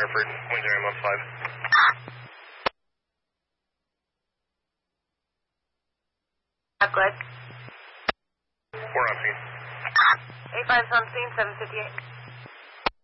Hartford, Windsor ambulance 5. Good. We're on scene. 85's on scene, 758.